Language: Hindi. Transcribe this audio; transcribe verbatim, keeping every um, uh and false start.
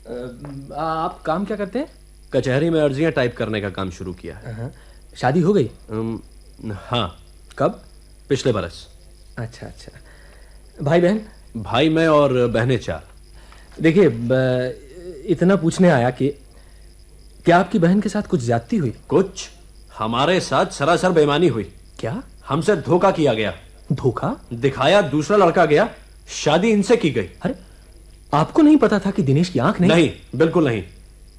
आप काम क्या करते हैं? कचहरी में अर्जियां टाइप करने का काम शुरू किया है। शादी हो गई? हाँ। कब? पिछले बरस। अच्छा अच्छा। भाई बहन? भाई मैं और बहनें चार। देखिए, इतना पूछने आया कि क्या आपकी बहन के साथ कुछ ज्यादती हुई? कुछ हमारे साथ सरासर बेईमानी हुई। क्या? हमसे धोखा किया गया। धोखा? दिखाया दूसरा लड़का गया, शादी इनसे की गई। अरे, आपको नहीं पता था कि दिनेश की आंख नहीं? नहीं, बिल्कुल नहीं।